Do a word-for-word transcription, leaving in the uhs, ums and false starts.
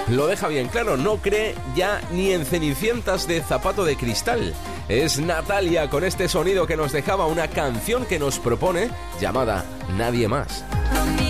lo deja bien claro, no cree ya ni en cenicientas de zapato de cristal. Es Natalia con este sonido que nos dejaba una canción que nos propone llamada Nadie Más.